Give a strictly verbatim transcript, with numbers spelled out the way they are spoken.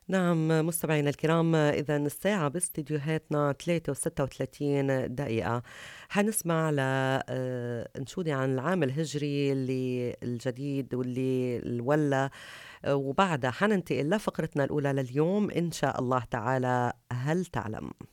نعم مستمعينا الكرام، إذا الساعة باستديوهاتنا ثلاثة وستة وثلاثين دقيقة. حنسمع ل آه، أنشودة عن العام الهجري اللي الجديد واللي الولا، وبعدها حننتقل لفقرتنا الأولى لليوم إن شاء الله تعالى. هل تعلم؟